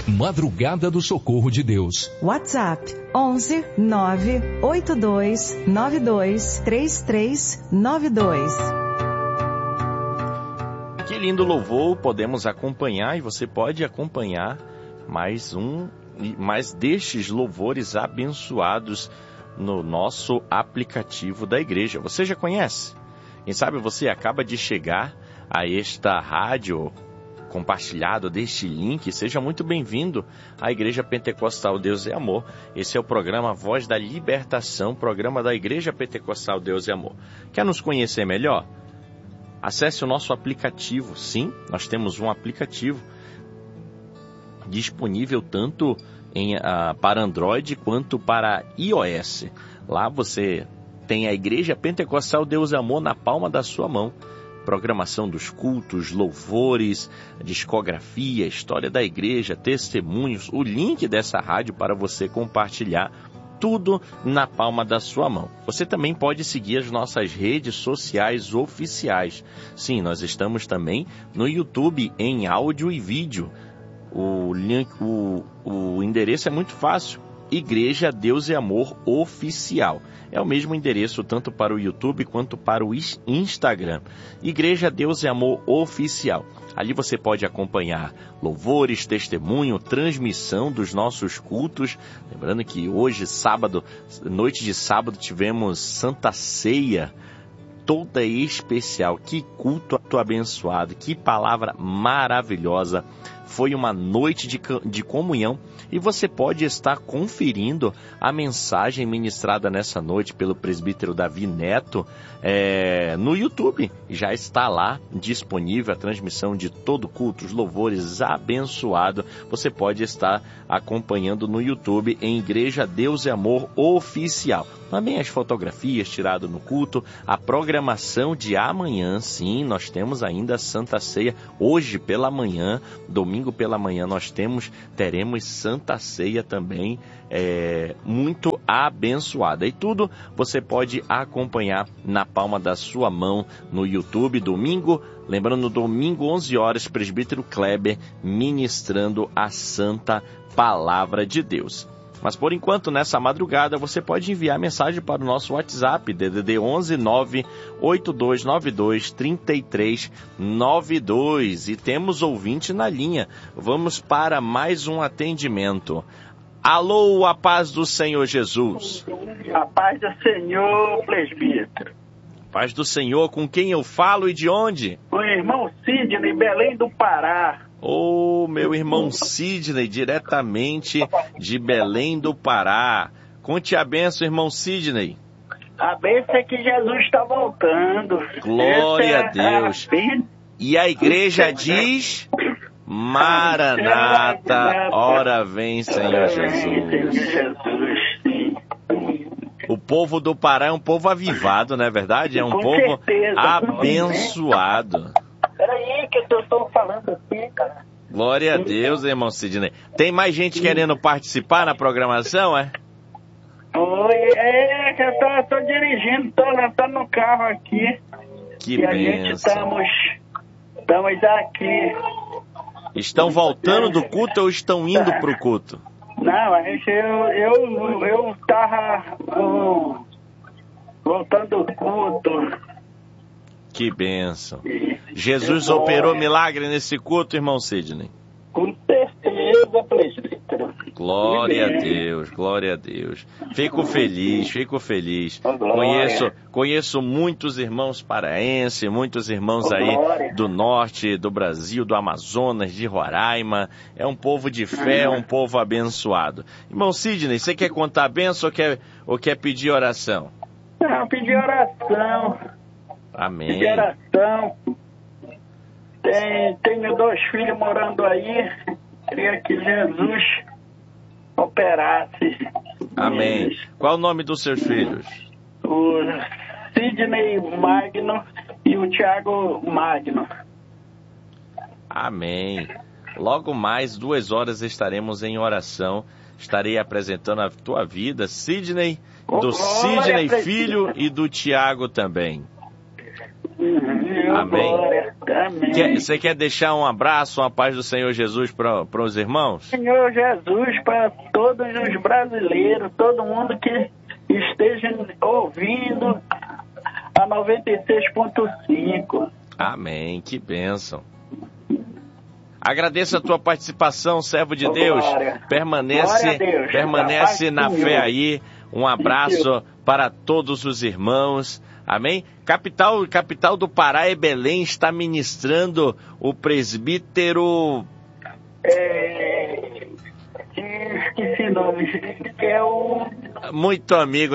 Madrugada do Socorro de Deus. WhatsApp 11 982 92 3392. Que lindo louvor podemos acompanhar, e você pode acompanhar mais destes louvores abençoados no nosso aplicativo da igreja. Você já conhece? Quem sabe você acaba de chegar a esta rádio compartilhado deste link. Seja muito bem-vindo à Igreja Pentecostal Deus e Amor. Esse é o programa Voz da Libertação, programa da Igreja Pentecostal Deus e Amor. Quer nos conhecer melhor? Acesse o nosso aplicativo. Sim, nós temos um aplicativo disponível tanto para Android quanto para iOS. Lá você tem a Igreja Pentecostal Deus e Amor na palma da sua mão. Programação dos cultos, louvores, discografia, história da igreja, testemunhos, o link dessa rádio para você compartilhar, tudo na palma da sua mão. Você também pode seguir as nossas redes sociais oficiais. Sim, nós estamos também no YouTube em áudio e vídeo. O endereço é muito fácil. Igreja Deus e Amor Oficial. É o mesmo endereço tanto para o YouTube quanto para o Instagram. Igreja Deus e Amor Oficial. Ali você pode acompanhar louvores, testemunho, transmissão dos nossos cultos. Lembrando que hoje, sábado, noite de sábado, tivemos Santa Ceia, toda especial. Que culto abençoado, que palavra maravilhosa. Foi uma noite de comunhão, e você pode estar conferindo a mensagem ministrada nessa noite pelo presbítero Davi Neto no YouTube. Já está lá disponível a transmissão de todo o culto, os louvores abençoado. Você pode estar acompanhando no YouTube em Igreja Deus e Amor Oficial. Também as fotografias tiradas no culto, a programação de amanhã. Sim, nós temos ainda a Santa Ceia hoje pela manhã, domingo pela manhã teremos Santa Ceia também, muito abençoada. E tudo você pode acompanhar na palma da sua mão no YouTube, domingo. Lembrando, domingo, 11 horas, presbítero Kleber ministrando a Santa Palavra de Deus. Mas por enquanto, nessa madrugada, você pode enviar mensagem para o nosso WhatsApp, DDD 11 98292 3392. E temos ouvinte na linha. Vamos para mais um atendimento. Alô, a paz do Senhor Jesus. A paz do Senhor, presbítero. Paz do Senhor, com quem eu falo e de onde? O irmão Sidney, Belém do Pará. Ô, meu irmão Sidney, diretamente de Belém do Pará. Conte a bênção, irmão Sidney. A bênção é que Jesus está voltando. Glória a Deus. E a igreja diz: Maranata, ora vem, Senhor Jesus. O povo do Pará é um povo avivado, não é verdade? É um povo abençoado. Peraí, que eu estou falando aqui, cara. Glória a Deus, irmão Sidney. Tem mais gente querendo participar na programação, é? Oi, que eu estou dirigindo, estou no carro aqui. Que bênção. Estamos aqui. Estão voltando do culto ou estão indo para o culto? Não, eu estava voltando do culto. Que bênção. Jesus operou milagre nesse culto, irmão Sidney? Com certeza, presbítero. Glória a Deus, glória a Deus. Fico feliz. Conheço muitos irmãos paraenses, muitos irmãos aí do norte do Brasil, do Amazonas, de Roraima. É um povo de fé, é um povo abençoado. Irmão Sidney, você quer contar a bênção ou quer pedir oração? Não, pedir oração. Amém. Pedir oração. Tenho 2 filhos morando aí. Queria que Jesus operasse. Amém. Qual o nome dos seus filhos? O Sidney Magno e o Tiago Magno. Amém. Logo mais 2 horas estaremos em oração. Estarei apresentando a tua vida, Sidney, do Sidney filho e do Tiago também. Amém. Glória. Amém. Você quer deixar um abraço, uma paz do Senhor Jesus para os irmãos? Senhor Jesus, para todos os brasileiros, todo mundo que esteja ouvindo a 96.5. Amém, que bênção. Agradeço a tua participação, servo de Deus. Glória. Permanece, Glória a Deus. permanece na Senhor. fé aí. Um abraço para todos os irmãos. Amém? Capital do Pará e Belém está ministrando o presbítero... Esqueci o nome. Que é o... Muito amigo,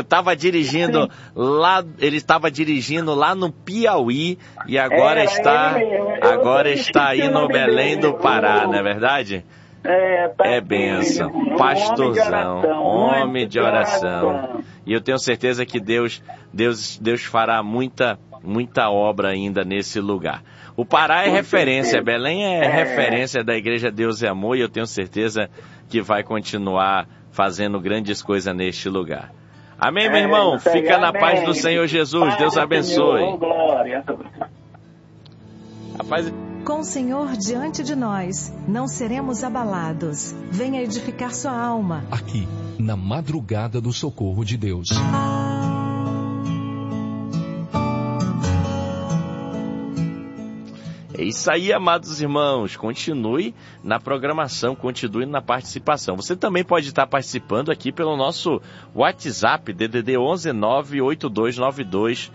ele estava dirigindo lá no Piauí e agora está aí no Belém do Pará, não é verdade? É bênção, pastorzão, homem de oração. E eu tenho certeza que Deus fará muita obra ainda nesse lugar. O Pará é referência, Belém é referência da Igreja Deus e Amor, e eu tenho certeza que vai continuar fazendo grandes coisas neste lugar. Amém, meu irmão? Fica na paz do Senhor Jesus. Deus abençoe. Rapaz... Com o Senhor diante de nós, não seremos abalados. Venha edificar sua alma. Aqui, na madrugada do socorro de Deus. É isso aí, amados irmãos. Continue na programação, continue na participação. Você também pode estar participando aqui pelo nosso WhatsApp, DDD 11 98292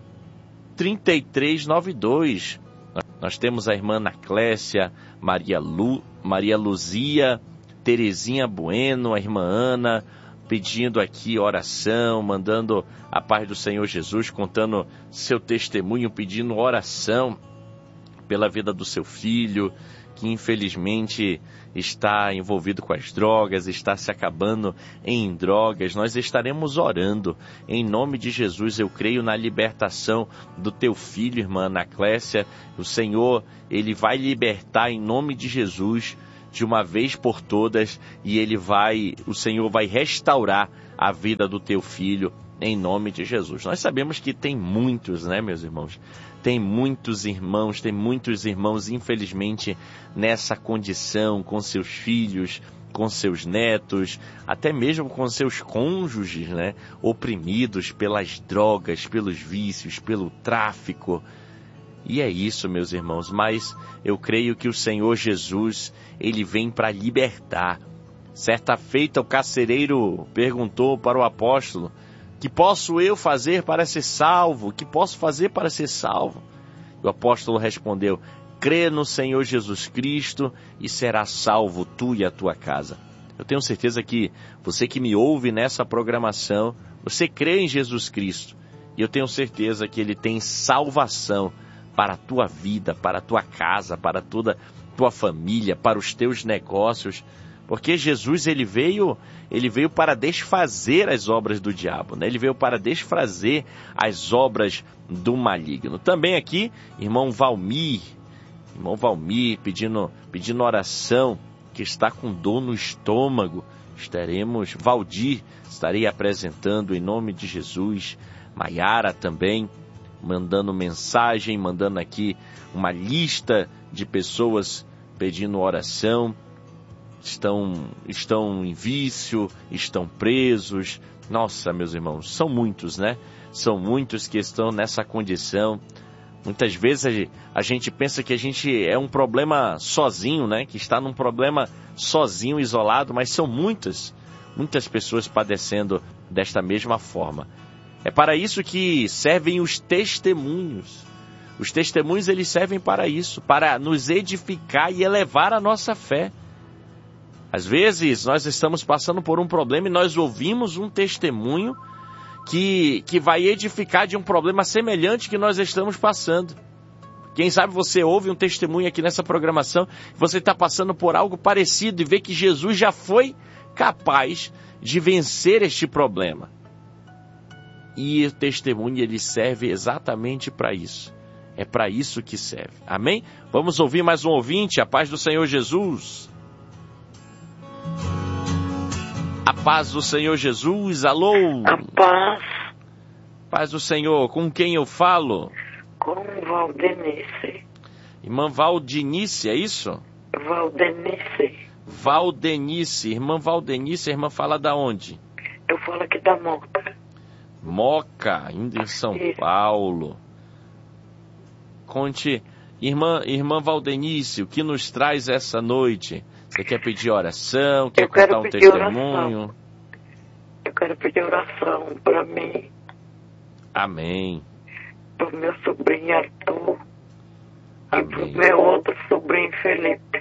3392. Nós temos a irmã Ana Clécia, Maria Luzia, Terezinha Bueno, a irmã Ana, pedindo aqui oração, mandando a paz do Senhor Jesus, contando seu testemunho, pedindo oração pela vida do seu filho, que infelizmente está envolvido com as drogas, está se acabando em drogas. Nós estaremos orando em nome de Jesus. Eu creio na libertação do teu filho, irmã Ana Clécia. O Senhor, Ele vai libertar em nome de Jesus de uma vez por todas, e o Senhor vai restaurar a vida do teu filho em nome de Jesus. Nós sabemos que tem muitos, né, meus irmãos? Tem muitos irmãos, infelizmente, nessa condição, com seus filhos, com seus netos, até mesmo com seus cônjuges, né? Oprimidos pelas drogas, pelos vícios, pelo tráfico. E é isso, meus irmãos, mas eu creio que o Senhor Jesus, Ele vem para libertar. Certa feita, o carcereiro perguntou para o apóstolo: que posso eu fazer para ser salvo? Que posso fazer para ser salvo? O apóstolo respondeu: crê no Senhor Jesus Cristo e será salvo tu e a tua casa. Eu tenho certeza que você que me ouve nessa programação, você crê em Jesus Cristo. E eu tenho certeza que Ele tem salvação para a tua vida, para a tua casa, para toda a tua família, para os teus negócios. Porque Jesus, ele veio para desfazer as obras do diabo, né? Ele veio para desfazer as obras do maligno. Também aqui, irmão Valmir pedindo oração, que está com dor no estômago. Estarei apresentando em nome de Jesus. Maiara também, mandando mensagem, mandando aqui uma lista de pessoas pedindo oração. Estão em vício, estão presos. Nossa, meus irmãos, são muitos, né? São muitos que estão nessa condição. Muitas vezes a gente pensa que a gente é um problema sozinho, né? Que está num problema sozinho, isolado, mas são muitas pessoas padecendo desta mesma forma. É para isso que servem os testemunhos. Os testemunhos, eles servem para isso, para nos edificar e elevar a nossa fé. Às vezes, nós estamos passando por um problema e nós ouvimos um testemunho que vai edificar de um problema semelhante que nós estamos passando. Quem sabe você ouve um testemunho aqui nessa programação, você está passando por algo parecido e vê que Jesus já foi capaz de vencer este problema. E o testemunho, ele serve exatamente para isso. É para isso que serve. Amém? Vamos ouvir mais um ouvinte. A paz do Senhor Jesus. A paz do Senhor Jesus, alô? A paz. Paz do Senhor, com quem eu falo? Com o Valdenice. Irmã Valdenice, é isso? Valdenice. Valdenice. Irmã Valdenice, a irmã fala da onde? Eu falo aqui da Moca. Moca, ainda em São Paulo. Conte, irmã Valdenice, o que nos traz essa noite? Você quer pedir oração? Quer contar um testemunho? Oração. Eu quero pedir oração para mim. Amém. Para o meu sobrinho Arthur. Amém. E para o meu outro sobrinho Felipe.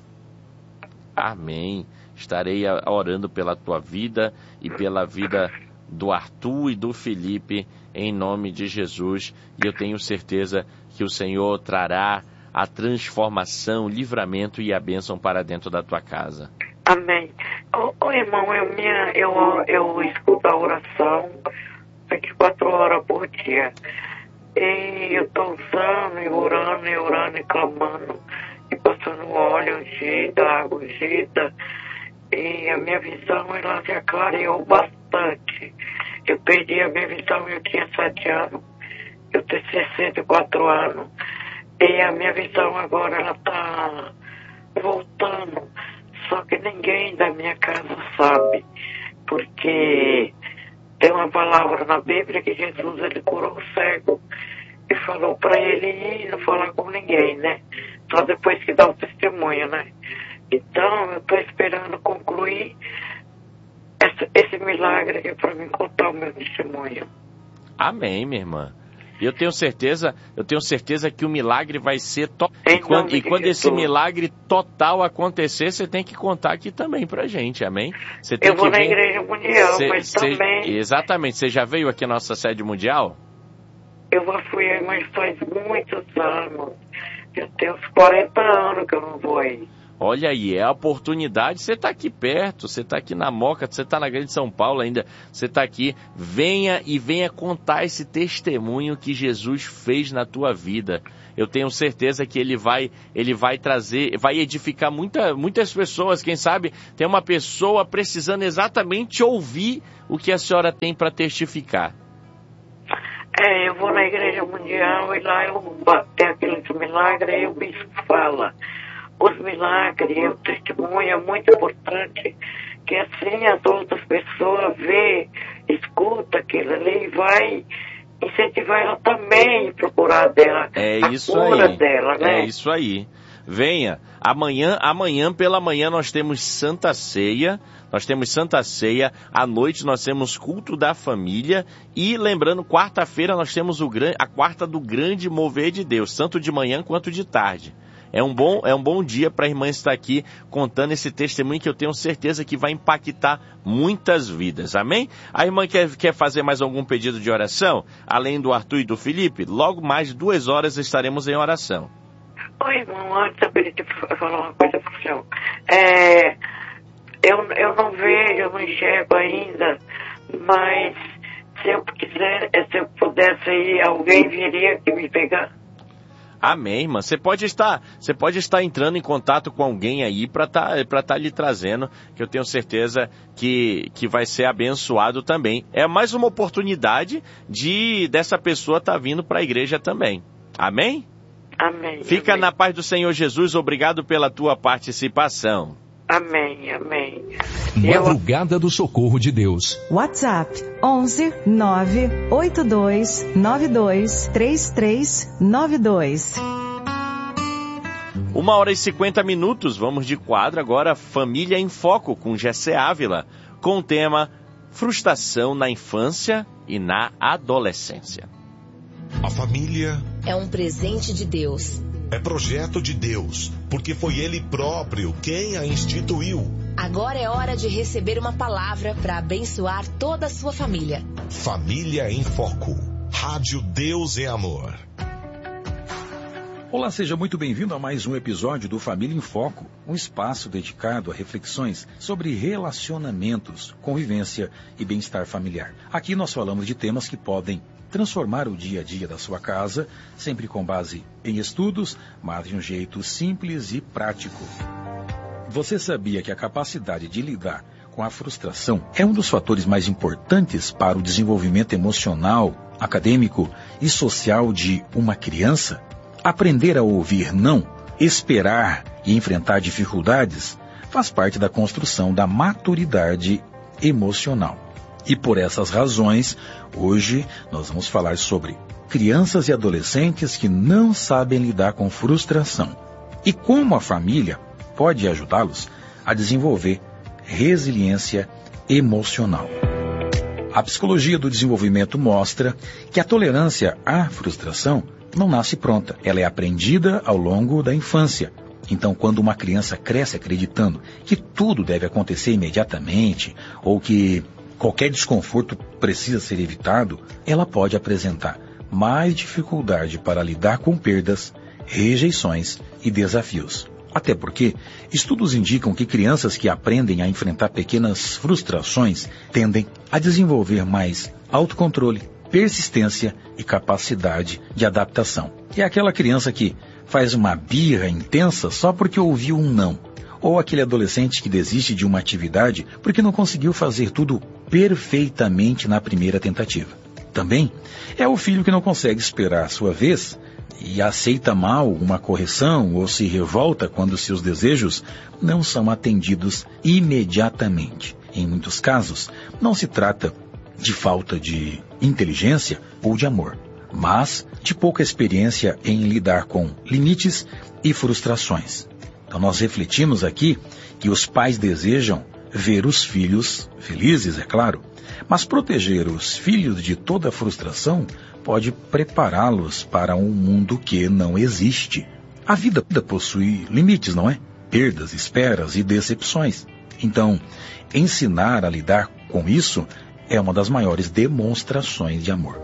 Amém. Estarei orando pela tua vida e pela vida do Arthur e do Felipe, em nome de Jesus. E eu tenho certeza que o Senhor trará a transformação, o livramento e a bênção para dentro da tua casa. Amém. Irmão, eu escuto a oração 24 horas por dia. E eu estou usando, e orando, e clamando, e passando óleo ungido, água ungida. E a minha visão, ela se clareou bastante. Eu perdi a minha visão, eu tinha 7 anos. Eu tenho 64 anos. E a minha visão agora, ela está voltando. Só que ninguém da minha casa sabe. Porque tem uma palavra na Bíblia que Jesus, ele curou o cego. E falou para ele ir não falar com ninguém, né? Só depois que dá o testemunho, né? Então, eu estou esperando concluir esse milagre aqui para me contar o meu testemunho. Amém, minha irmã. E eu tenho certeza que o milagre vai ser total. E quando esse milagre total acontecer, você tem que contar aqui também pra gente, amém? Você tem eu vou na Igreja Mundial, mas também... Exatamente. Você já veio aqui à nossa sede mundial? Eu já fui aí, mas faz muitos anos. Eu tenho uns 40 anos que eu não vou aí. Olha aí, é a oportunidade, você está aqui perto, você está aqui na Moca, você está na Grande São Paulo ainda, você está aqui, venha contar esse testemunho que Jesus fez na tua vida. Eu tenho certeza que ele vai trazer, vai edificar muitas pessoas, quem sabe tem uma pessoa precisando exatamente ouvir o que a senhora tem para testificar. Eu vou na Igreja Mundial e lá tem aquele milagre, aí o bispo fala. Os milagres, o testemunho é muito importante, que assim as outras pessoas vê, escuta aquilo ali e vai incentivar ela também a procurar dela, isso cura aí. Dela, né? É isso aí. Venha, amanhã pela manhã nós temos Santa Ceia, à noite nós temos culto da família e lembrando, quarta-feira nós temos a quarta do grande mover de Deus, tanto de manhã quanto de tarde. É um bom dia para a irmã estar aqui contando esse testemunho que eu tenho certeza que vai impactar muitas vidas, amém? A irmã quer fazer mais algum pedido de oração? Além do Arthur e do Felipe, logo mais 2 horas estaremos em oração. Oi, irmão, antes eu queria te falar uma coisa para o senhor. Eu não vejo, eu não enxergo ainda, mas se eu pudesse ir, alguém viria aqui me pegar. Amém, irmã. Você pode estar entrando em contato com alguém aí para tá lhe trazendo, que eu tenho certeza que vai ser abençoado também. É mais uma oportunidade dessa pessoa estar vindo para a igreja também. Amém? Amém. Fica amém. Na paz do Senhor Jesus. Obrigado pela tua participação. Amém, amém. Madrugada do Socorro de Deus. WhatsApp 11 982 92 3392. 1h50. Vamos de quadro agora. Família em Foco com Gessé Ávila, com o tema Frustração na Infância e na Adolescência. A família é um presente de Deus. É projeto de Deus, porque foi Ele próprio quem a instituiu. Agora é hora de receber uma palavra para abençoar toda a sua família. Família em Foco. Rádio Deus é Amor. Olá, seja muito bem-vindo a mais um episódio do Família em Foco, um espaço dedicado a reflexões sobre relacionamentos, convivência e bem-estar familiar. Aqui nós falamos de temas que podem transformar o dia a dia da sua casa, sempre com base em estudos, mas de um jeito simples e prático. Você sabia que a capacidade de lidar com a frustração é um dos fatores mais importantes para o desenvolvimento emocional acadêmico e social de uma criança, aprender a ouvir não, esperar e enfrentar dificuldades faz parte da construção da maturidade emocional. E por essas razões, hoje nós vamos falar sobre crianças e adolescentes que não sabem lidar com frustração e como a família pode ajudá-los a desenvolver resiliência emocional. A psicologia do desenvolvimento mostra que a tolerância à frustração não nasce pronta, ela é aprendida ao longo da infância. Então, quando uma criança cresce acreditando que tudo deve acontecer imediatamente ou que qualquer desconforto precisa ser evitado, ela pode apresentar mais dificuldade para lidar com perdas, rejeições e desafios. Até porque estudos indicam que crianças que aprendem a enfrentar pequenas frustrações tendem a desenvolver mais autocontrole, persistência e capacidade de adaptação. É aquela criança que faz uma birra intensa só porque ouviu um não. Ou aquele adolescente que desiste de uma atividade porque não conseguiu fazer tudo perfeitamente na primeira tentativa. Também é o filho que não consegue esperar a sua vez e aceita mal uma correção ou se revolta quando seus desejos não são atendidos imediatamente. Em muitos casos, não se trata de falta de inteligência ou de amor, mas de pouca experiência em lidar com limites e frustrações. Então nós refletimos aqui que os pais desejam ver os filhos felizes, é claro, mas proteger os filhos de toda frustração pode prepará-los para um mundo que não existe. A vida possui limites, não é? Perdas, esperas e decepções. Então, ensinar a lidar com isso é uma das maiores demonstrações de amor.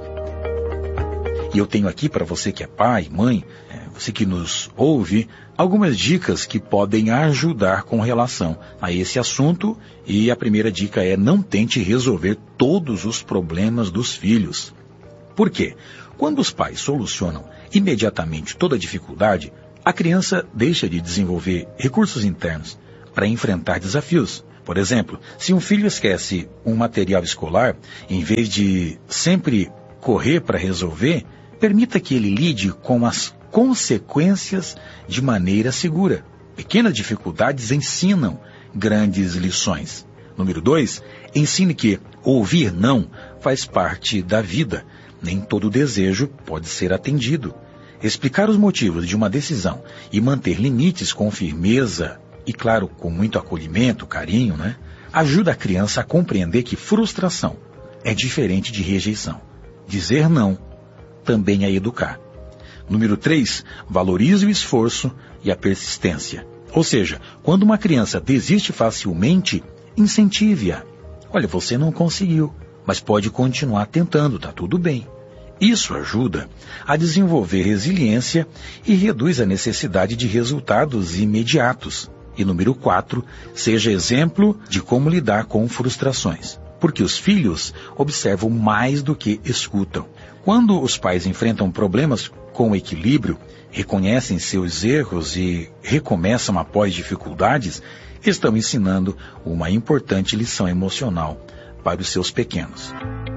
E eu tenho aqui para você que é pai, mãe, você que nos ouve, algumas dicas que podem ajudar com relação a esse assunto. E a primeira dica é: não tente resolver todos os problemas dos filhos. Por quê? Quando os pais solucionam imediatamente toda dificuldade, a criança deixa de desenvolver recursos internos para enfrentar desafios. Por exemplo, se um filho esquece um material escolar, em vez de sempre correr para resolver, permita que ele lide com as consequências de maneira segura. Pequenas dificuldades ensinam grandes lições. Número 2, ensine que ouvir não faz parte da vida. Nem todo desejo pode ser atendido. Explicar os motivos de uma decisão e manter limites com firmeza e, claro, com muito acolhimento, carinho, ajuda a criança a compreender que frustração é diferente de rejeição. Dizer não também é educar. Número 3, valorize o esforço e a persistência. Ou seja, quando uma criança desiste facilmente, incentive-a. Olha, você não conseguiu, mas pode continuar tentando, tá tudo bem. Isso ajuda a desenvolver resiliência e reduz a necessidade de resultados imediatos. E número 4, seja exemplo de como lidar com frustrações. Porque os filhos observam mais do que escutam. Quando os pais enfrentam problemas com equilíbrio, reconhecem seus erros e recomeçam após dificuldades, estão ensinando uma importante lição emocional para os seus pequenos.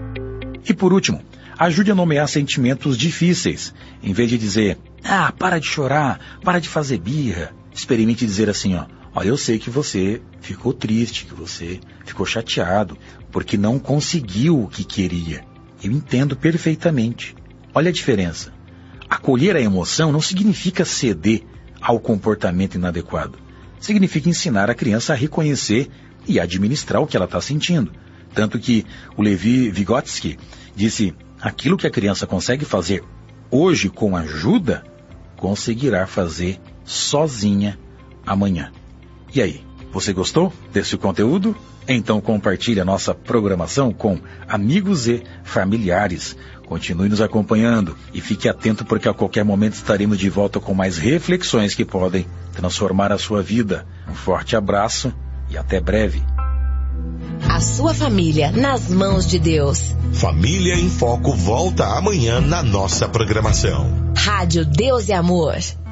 E por último, ajude a nomear sentimentos difíceis. Em vez de dizer, para de chorar, para de fazer birra, experimente dizer assim, eu sei que você ficou triste, que você ficou chateado, porque não conseguiu o que queria. Eu entendo perfeitamente. Olha a diferença. Acolher a emoção não significa ceder ao comportamento inadequado. Significa ensinar a criança a reconhecer e administrar o que ela está sentindo. Tanto que o Levi Vygotsky disse, aquilo que a criança consegue fazer hoje com ajuda, conseguirá fazer sozinha amanhã. E aí, você gostou desse conteúdo? Então compartilhe a nossa programação com amigos e familiares. Continue nos acompanhando e fique atento porque a qualquer momento estaremos de volta com mais reflexões que podem transformar a sua vida. Um forte abraço e até breve. A sua família nas mãos de Deus. Família em Foco volta amanhã na nossa programação. Rádio Deus e Amor.